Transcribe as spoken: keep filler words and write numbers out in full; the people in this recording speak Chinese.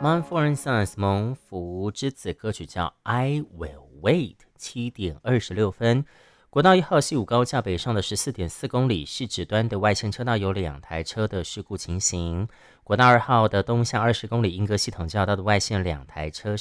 Mumford and Sons 蒙福之子歌曲叫 I Will Wait， 七点二十六分。国道一号西武高架北上的十四点四公里，是指端的外线车道有两台车的事故情形。国道二号的东向二十公里，莺歌系统交道的外线两台车